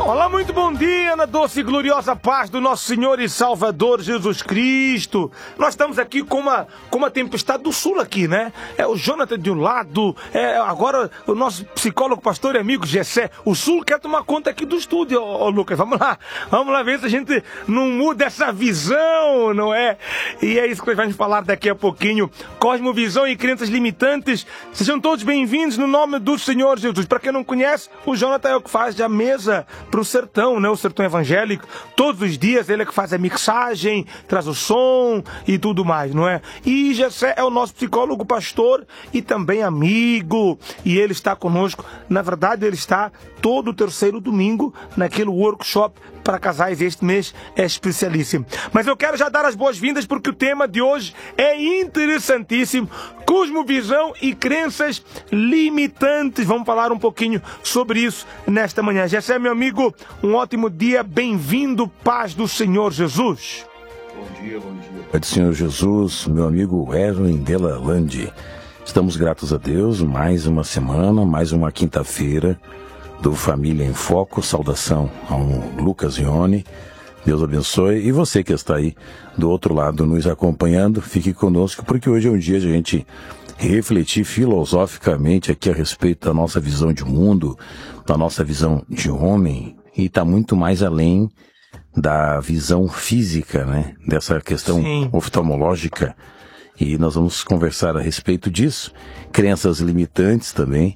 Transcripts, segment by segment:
Olá, muito bom dia, na doce e gloriosa paz do nosso Senhor e Salvador Jesus Cristo. Nós estamos aqui com uma tempestade do sul aqui, né? É o Jonathan de um lado, agora o nosso psicólogo, pastor e amigo Gessé. O sul quer tomar conta aqui do estúdio, ô Lucas. Vamos lá ver se a gente não muda essa visão, não é? E é isso que nós vamos falar daqui a pouquinho. Cosmovisão e crenças limitantes. Sejam todos bem-vindos no nome do Senhor Jesus. Para quem não conhece, o Jonathan é o que faz a mesa pro sertão, né? O sertão evangélico. Todos os dias ele é que faz a mixagem, traz o som e tudo mais, não é? E Gessé é o nosso psicólogo, pastor e também amigo. E ele está conosco. Na verdade, ele está todo o terceiro domingo naquele workshop para casais. Este mês é especialíssimo. Mas eu quero já dar as boas-vindas porque o tema de hoje é interessantíssimo. Cosmovisão e crenças limitantes. Vamos falar um pouquinho sobre isso nesta manhã. Gessé, meu amigo, um ótimo dia. Bem-vindo, paz do Senhor Jesus. Bom dia. Pai do Senhor Jesus, meu amigo Erwin Delalande. Estamos gratos a Deus, mais uma semana, mais uma quinta-feira do Família em Foco. Saudação ao Lucas Ione. Deus abençoe. E você que está aí do outro lado nos acompanhando, fique conosco, porque hoje é um dia de a gente refletir filosoficamente aqui a respeito da nossa visão de mundo, da nossa visão de homem, e está muito mais além da visão física, né? Dessa questão oftalmológica. E nós vamos conversar a respeito disso. Crenças limitantes também,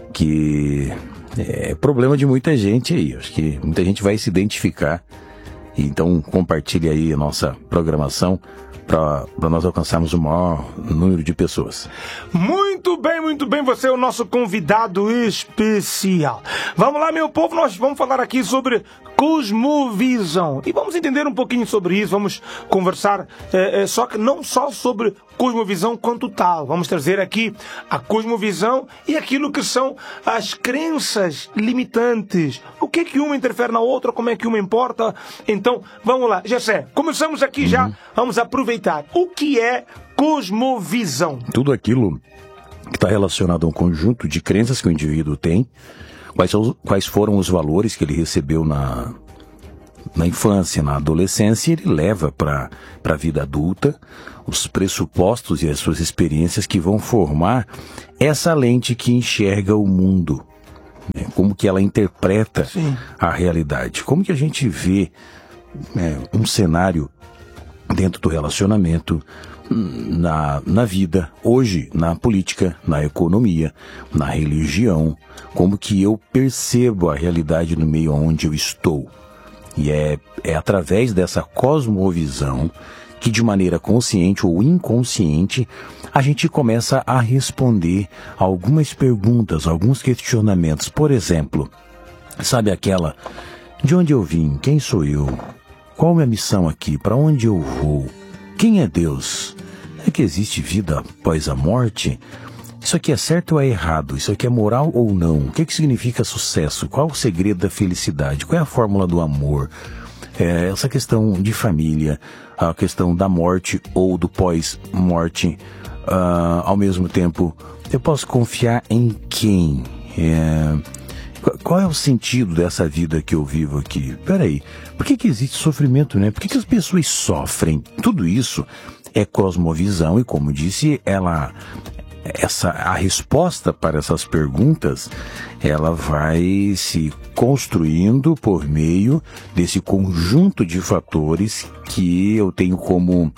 que é problema de muita gente aí. Acho que muita gente vai se identificar. Então compartilhe aí a nossa programação para nós alcançarmos o maior número de pessoas. Muito bem, você é o nosso convidado especial. Vamos lá, meu povo, nós vamos falar aqui sobre cosmovisão. E vamos entender um pouquinho sobre isso, vamos conversar, só que não só sobre cosmovisão quanto tal. Vamos trazer aqui a cosmovisão e aquilo que são as crenças limitantes. O que é que uma interfere na outra, como é que uma importa. Então, vamos lá. Gessé, começamos aqui já, vamos aproveitar. O que é cosmovisão? Tudo aquilo que está relacionado a um conjunto de crenças que o indivíduo tem, quais foram os valores que ele recebeu na infância, na adolescência, e ele leva para a vida adulta, os pressupostos e as suas experiências que vão formar essa lente que enxerga o mundo, né? Como que ela interpreta a realidade, como que a gente vê um cenário dentro do relacionamento, na vida, hoje, na política, na economia, na religião, como que eu percebo a realidade no meio onde eu estou. E é através dessa cosmovisão que, de maneira consciente ou inconsciente, a gente começa a responder algumas perguntas, alguns questionamentos. Por exemplo, sabe aquela: de onde eu vim? Quem sou eu? Qual é a minha missão aqui? Para onde eu vou? Quem é Deus? É que existe vida após a morte? Isso aqui é certo ou é errado? Isso aqui é moral ou não? O que significa sucesso? Qual o segredo da felicidade? Qual é a fórmula do amor? Essa questão de família, a questão da morte ou do pós-morte. Ao mesmo tempo, eu posso confiar em quem? Qual é o sentido dessa vida que eu vivo aqui? Peraí, por que existe sofrimento, né? Por que as pessoas sofrem? Tudo isso é cosmovisão e, como disse, a resposta para essas perguntas, ela vai se construindo por meio desse conjunto de fatores que eu tenho como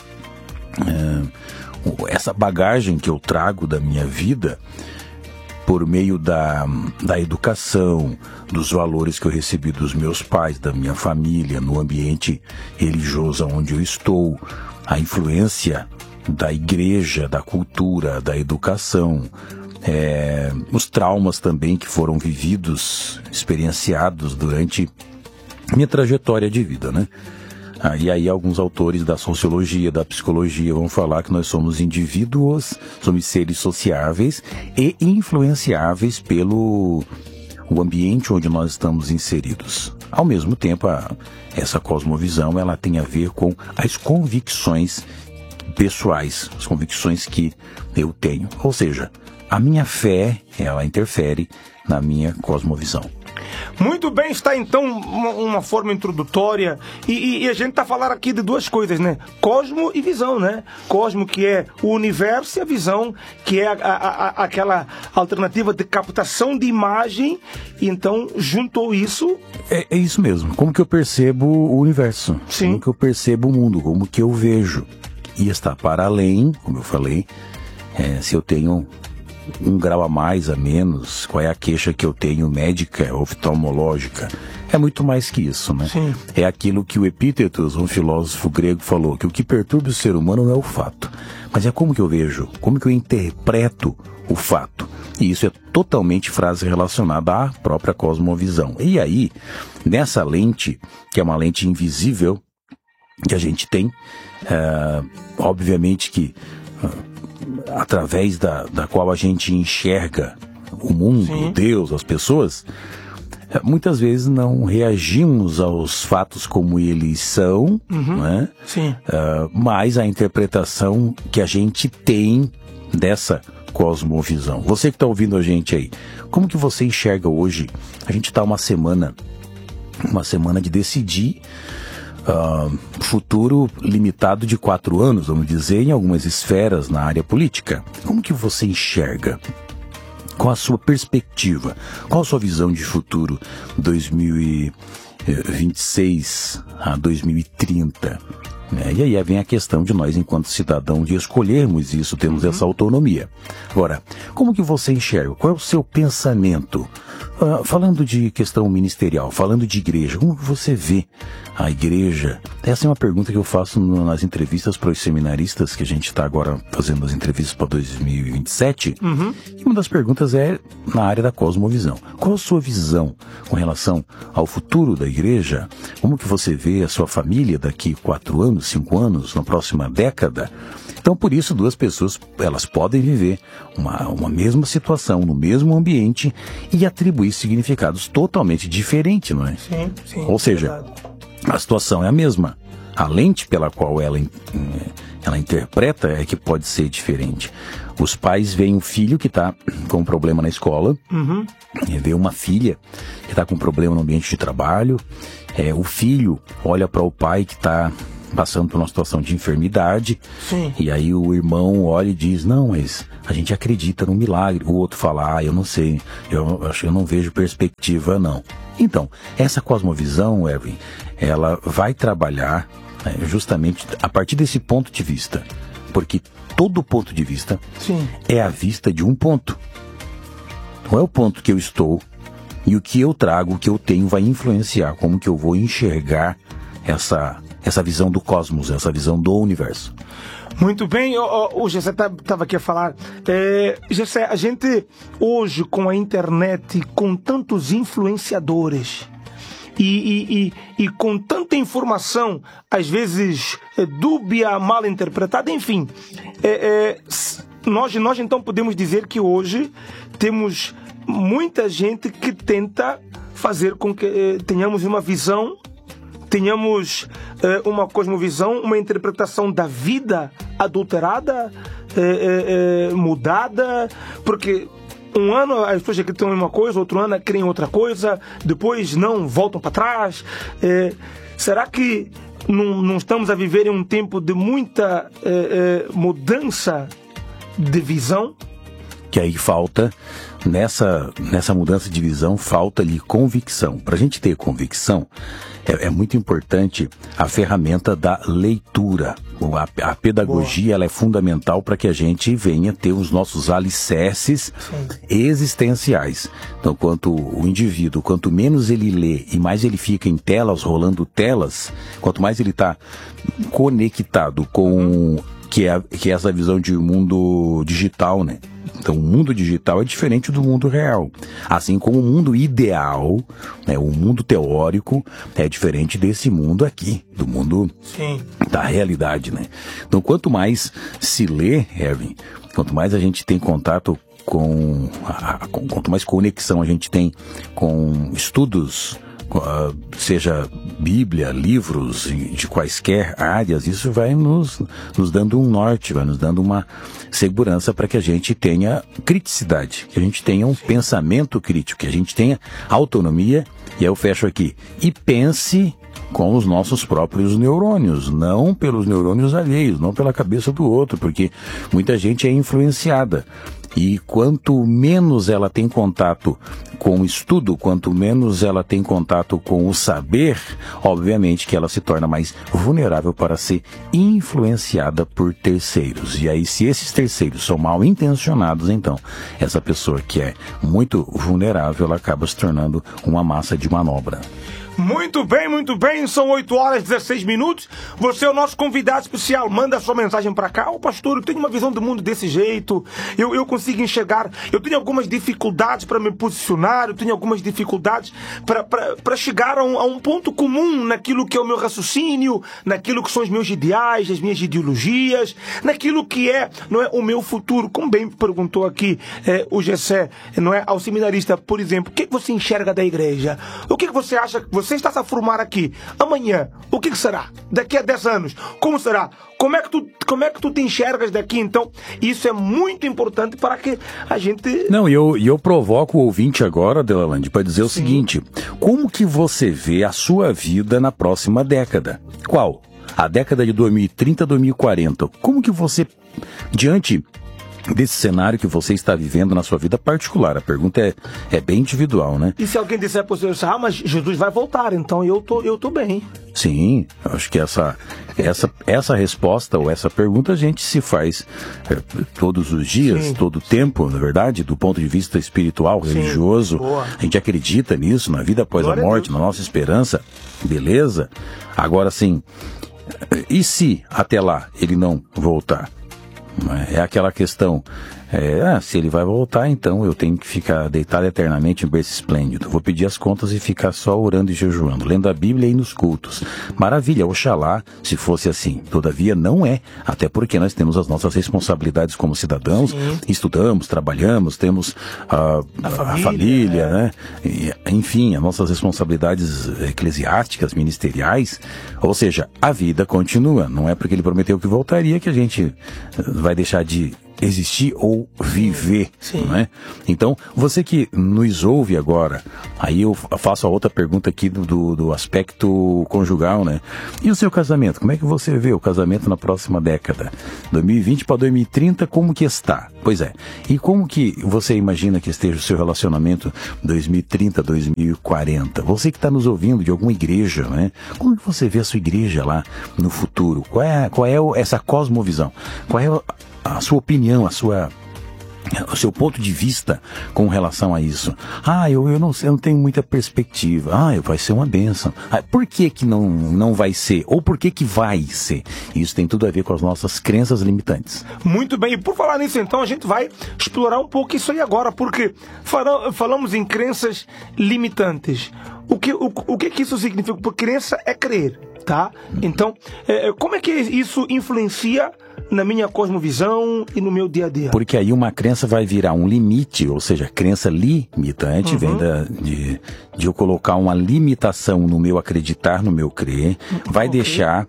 essa bagagem que eu trago da minha vida, por meio da educação, dos valores que eu recebi dos meus pais, da minha família, no ambiente religioso onde eu estou, a influência da igreja, da cultura, da educação, os traumas também que foram vividos, experienciados durante minha trajetória de vida, né? E aí alguns autores da sociologia, da psicologia vão falar que nós somos indivíduos, somos seres sociáveis e influenciáveis pelo o ambiente onde nós estamos inseridos. Ao mesmo tempo, essa cosmovisão ela tem a ver com as convicções pessoais, as convicções que eu tenho. Ou seja, a minha fé, ela interfere na minha cosmovisão. Muito bem, está então uma forma introdutória e a gente está a falar aqui de duas coisas, né? Cosmo e visão, né? Cosmo, que é o universo, e a visão, que é aquela alternativa de captação de imagem, e então juntou isso. É isso mesmo. Como que eu percebo o universo? Sim. Como que eu percebo o mundo? Como que eu vejo? E está para além, como eu falei, se eu tenho 1 grau a mais, a menos, qual é a queixa que eu tenho médica, oftalmológica? É muito mais que isso, né? Sim. É aquilo que o Epítetos, um filósofo grego, falou, que o que perturba o ser humano não é o fato, mas é como que eu vejo, como que eu interpreto o fato. E isso é totalmente frase relacionada à própria cosmovisão. E aí, nessa lente, que é uma lente invisível que a gente tem, obviamente que através da qual a gente enxerga o mundo, Sim. Deus, as pessoas, muitas vezes não reagimos aos fatos como eles são, né? Sim. Mas a interpretação que a gente tem dessa cosmovisão. Você que está ouvindo a gente aí, como que você enxerga hoje? A gente está uma semana de decidir futuro limitado de 4 anos, vamos dizer, em algumas esferas na área política. Como que você enxerga? Qual a sua perspectiva? Qual a sua visão de futuro 2026 a 2030? E aí vem a questão de nós, enquanto cidadão, de escolhermos isso, temos essa autonomia. Agora, como que você enxerga? Qual é o seu pensamento? Falando de questão ministerial, falando de igreja, como você vê a igreja? Essa é uma pergunta que eu faço nas entrevistas para os seminaristas, que a gente está agora fazendo as entrevistas para 2027. E uma das perguntas é na área da cosmovisão. Qual a sua visão com relação ao futuro da igreja? Como que você vê a sua família daqui 4 anos, 5 anos, na próxima década? Então, por isso, 2 pessoas, elas podem viver uma mesma situação, no mesmo ambiente e atribuir significados totalmente diferentes, não é? Sim, sim. Ou seja, verdade. A situação é a mesma. A lente pela qual ela interpreta é que pode ser diferente. Os pais veem um filho que está com um problema na escola, vê uma filha que está com um problema no ambiente de trabalho, o filho olha para o pai que está passando por uma situação de enfermidade. Sim. E aí o irmão olha e diz, não, mas a gente acredita no milagre. O outro fala, eu não sei, eu não vejo perspectiva, não. Então, essa cosmovisão, Erwin, ela vai trabalhar justamente a partir desse ponto de vista, porque todo ponto de vista Sim. é a vista de um ponto. Não é o ponto que eu estou, e o que eu trago, o que eu tenho vai influenciar como que eu vou enxergar essa visão do cosmos, essa visão do universo. Muito bem, o Gessé estava aqui a falar. Gessé, a gente hoje com a internet, com tantos influenciadores e com tanta informação, às vezes dúbia, mal interpretada, enfim, nós então podemos dizer que hoje temos muita gente que tenta fazer com que tenhamos uma visão, tenhamos uma cosmovisão, uma interpretação da vida adulterada, mudada, porque um ano as pessoas acreditam em uma coisa, outro ano creem em outra coisa, depois não, voltam para trás. Será que não estamos a viver em um tempo de muita mudança de visão? Que aí falta, nessa mudança de visão, falta-lhe convicção. Para a gente ter convicção, é muito importante a ferramenta da leitura. A pedagogia, ela é fundamental para que a gente venha ter os nossos alicerces existenciais. Então, quanto o indivíduo, quanto menos ele lê e mais ele fica em telas, rolando telas, quanto mais ele está conectado com que é essa visão de mundo digital, né? Então, o mundo digital é diferente do mundo real. Assim como o mundo ideal, né, o mundo teórico, é diferente desse mundo aqui, do mundo da realidade, né? Então, quanto mais se lê, Erwin, quanto mais a gente tem contato quanto mais conexão a gente tem com estudos, seja Bíblia, livros de quaisquer áreas, isso vai nos dando um norte, vai nos dando uma segurança para que a gente tenha criticidade, que a gente tenha um pensamento crítico, que a gente tenha autonomia E aí eu fecho aqui. E pense com os nossos próprios neurônios, não pelos neurônios alheios, não pela cabeça do outro, porque muita gente é influenciada. E quanto menos ela tem contato com o estudo, quanto menos ela tem contato com o saber, obviamente que ela se torna mais vulnerável para ser influenciada por terceiros. E aí, se esses terceiros são mal intencionados, então, essa pessoa que é muito vulnerável, ela acaba se tornando uma massa de manobra. Muito bem, são 8 horas e 16 minutos. Você é o nosso convidado especial. Manda a sua mensagem pra cá. Ô pastor, eu tenho uma visão do mundo desse jeito. Eu consigo enxergar. Eu tenho algumas dificuldades para me posicionar. Eu tenho algumas dificuldades para chegar a um ponto comum naquilo que é o meu raciocínio, naquilo que são os meus ideais, as minhas ideologias, naquilo que é, não é, o meu futuro. Como bem perguntou aqui o Gessé, não é, ao seminarista, por exemplo, o que você enxerga da igreja? O que você acha que você está a formar aqui? Amanhã, o que será? Daqui a 10 anos, como será? Como é que tu te enxergas daqui? Então, isso é muito importante para que a gente... Não, e eu provoco o ouvinte agora, Delalande, para dizer o seguinte: como que você vê a sua vida na próxima década? Qual? A década de 2030, 2040. Como que você, diante desse cenário que você está vivendo na sua vida particular? A pergunta é bem individual, né? E se alguém disser para você, mas Jesus vai voltar, então eu tô bem. Sim, acho que essa resposta ou essa pergunta a gente se faz todos os dias, sim, todo o tempo, na verdade, do ponto de vista espiritual, sim, religioso. Boa. A gente acredita nisso, na vida após Glória a morte, na nossa esperança, beleza? Agora sim, e se até lá ele não voltar? É aquela questão, se ele vai voltar, então eu tenho que ficar deitado eternamente em berço esplêndido. Vou pedir as contas e ficar só orando e jejuando, lendo a Bíblia e nos cultos. Maravilha, oxalá, se fosse assim. Todavia não é, até porque nós temos as nossas responsabilidades como cidadãos, sim, estudamos, trabalhamos, temos a família, né? E, enfim, as nossas responsabilidades eclesiásticas, ministeriais. Ou seja, a vida continua. Não é porque ele prometeu que voltaria que a gente vai deixar de existir ou viver, não é? Então, você que nos ouve agora, aí eu faço a outra pergunta aqui do aspecto conjugal, né? E o seu casamento? Como é que você vê o casamento na próxima década? 2020 para 2030, como que está? Pois é. E como que você imagina que esteja o seu relacionamento 2030, 2040? Você que está nos ouvindo de alguma igreja, né? Como que você vê a sua igreja lá no futuro? Qual é essa cosmovisão? Qual é a sua opinião, o seu ponto de vista com relação a isso? Eu não tenho muita perspectiva. Vai ser uma bênção. Por que não vai ser? Ou por que vai ser? Isso tem tudo a ver com as nossas crenças limitantes. Muito bem, e por falar nisso então, a gente vai explorar um pouco isso aí agora, porque falamos em crenças limitantes. O que isso significa? Porque crença é crer, tá? Então, como é que isso influencia na minha cosmovisão e no meu dia a dia? Porque aí uma crença vai virar um limite, ou seja, crença limitante, vem de eu colocar uma limitação no meu acreditar, no meu crer, vai deixar...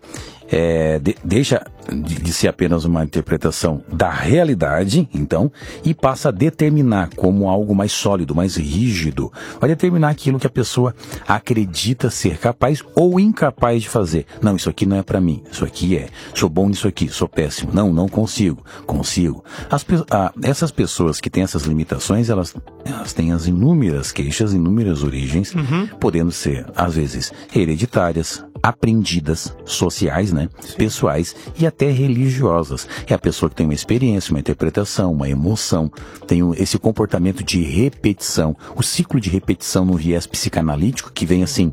deixa de ser apenas uma interpretação da realidade, então, e passa a determinar como algo mais sólido, mais rígido. Vai determinar aquilo que a pessoa acredita ser capaz ou incapaz de fazer. Não, isso aqui não é pra mim. Isso aqui sou bom nisso aqui, sou péssimo. Não consigo. Consigo. Essas pessoas que têm essas limitações, elas têm as inúmeras queixas, inúmeras origens, podendo ser, às vezes, hereditárias, aprendidas, sociais, né? Sim. Pessoais e até religiosas. É a pessoa que tem uma experiência, uma interpretação, uma emoção, tem esse comportamento de repetição, o ciclo de repetição no viés psicanalítico que vem assim...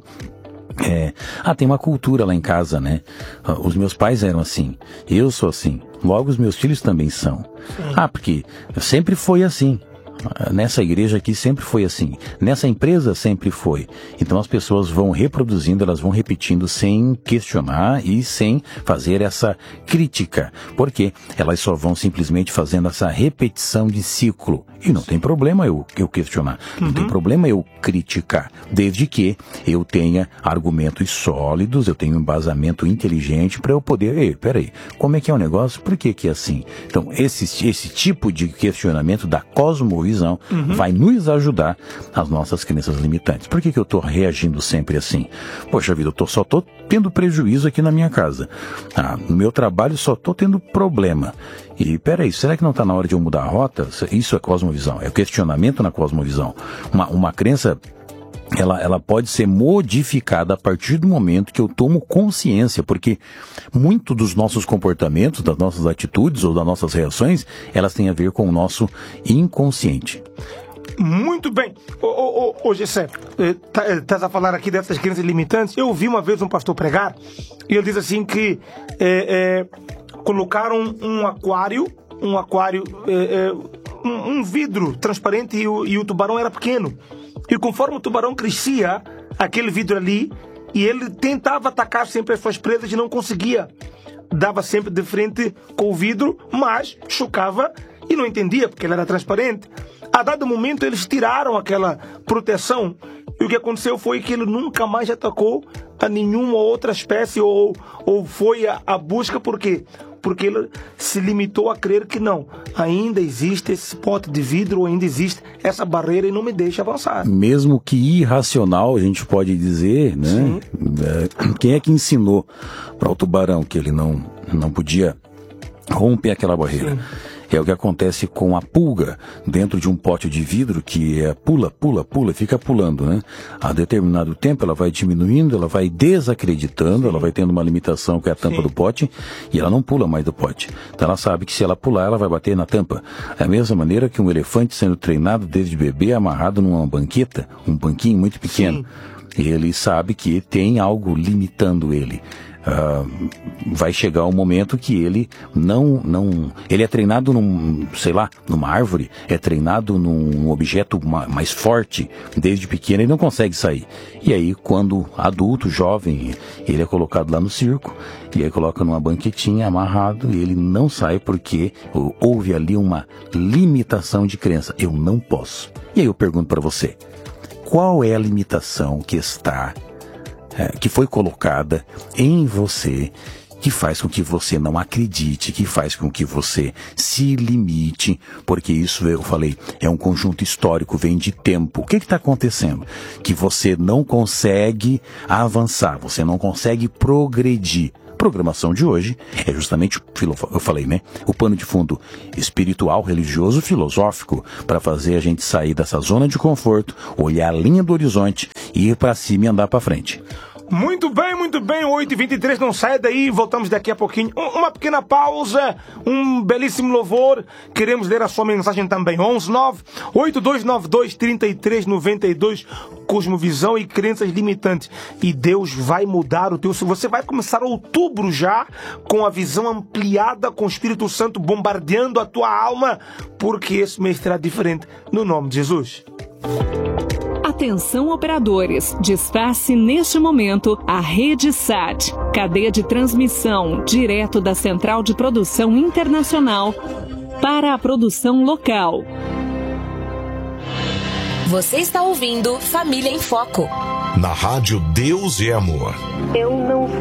tem uma cultura lá em casa, né? Os meus pais eram assim, eu sou assim, logo os meus filhos também são. Sim. Porque sempre foi assim. Nessa igreja aqui sempre foi assim, nessa empresa sempre foi. Então as pessoas vão reproduzindo, elas vão repetindo sem questionar e sem fazer essa crítica, porque elas só vão simplesmente fazendo essa repetição de ciclo. E não tem problema eu questionar, não tem problema eu criticar, desde que eu tenha argumentos sólidos, eu tenha um embasamento inteligente para eu poder, peraí, como é que é o negócio? Por que é assim? Então, esse tipo de questionamento da cosmovisão vai nos ajudar às nossas crenças limitantes. Por que eu estou reagindo sempre assim? Poxa vida, eu só estou tendo prejuízo aqui na minha casa. No meu trabalho só estou tendo problema. E peraí, será que não está na hora de eu mudar a rota? Isso é cosmovisão, é questionamento na cosmovisão. Uma crença, ela pode ser modificada a partir do momento que eu tomo consciência, porque muito dos nossos comportamentos, das nossas atitudes ou das nossas reações, elas têm a ver com o nosso inconsciente. Muito bem. Ô Gessé, estás a falar aqui dessas crenças limitantes. Eu ouvi uma vez um pastor pregar e ele diz assim que colocaram um vidro transparente e o tubarão era pequeno. E conforme o tubarão crescia, aquele vidro ali, e ele tentava atacar sempre as suas presas e não conseguia. Dava sempre de frente com o vidro, mas chocava e não entendia porque ele era transparente. A dado momento eles tiraram aquela proteção e o que aconteceu foi que ele nunca mais atacou a nenhuma outra espécie ou foi à busca. Por quê? Porque ele se limitou a crer que não, ainda existe esse pote de vidro, ainda existe essa barreira e não me deixa avançar. Mesmo que irracional, a gente pode dizer, né? Sim. Quem é que ensinou para o tubarão que ele não podia romper aquela barreira? Sim. É o que acontece com a pulga dentro de um pote de vidro que pula, fica pulando, né? A determinado tempo ela vai diminuindo, ela vai desacreditando, sim, ela vai tendo uma limitação que é a tampa, sim, do pote, e ela não pula mais do pote. Então ela sabe que se ela pular, ela vai bater na tampa. É a mesma maneira que um elefante sendo treinado desde bebê, amarrado numa banqueta, um banquinho muito pequeno. Sim. Ele sabe que tem algo limitando ele. Vai chegar um momento que ele ele é treinado numa árvore, é treinado num objeto mais forte, desde pequeno ele não consegue sair. E aí, quando adulto, jovem, ele é colocado lá no circo, e aí coloca numa banquetinha, amarrado, e ele não sai porque houve ali uma limitação de crença. Eu não posso. E aí eu pergunto para você, qual é a limitação que foi colocada em você, que faz com que você não acredite, que faz com que você se limite, porque isso, eu falei, é um conjunto histórico, vem de tempo. O que está acontecendo? Que você não consegue avançar, você não consegue progredir. A programação de hoje é justamente, eu falei, né? O pano de fundo espiritual, religioso, filosófico, para fazer a gente sair dessa zona de conforto, olhar a linha do horizonte, ir para cima e andar para frente. Muito bem, 8h23, não sai daí, voltamos daqui a pouquinho. Uma pequena pausa, um belíssimo louvor, queremos ler a sua mensagem também. 119-8292-3392, cosmovisão e crenças limitantes. E Deus vai mudar o teu... Você vai começar outubro já, com a visão ampliada, com o Espírito Santo bombardeando a tua alma, porque esse mês será diferente, no nome de Jesus. Atenção operadores, despace neste momento a Rede SAT, cadeia de transmissão direto da Central de Produção Internacional para a produção local. Você está ouvindo Família em Foco. Na rádio Deus e Amor. Eu não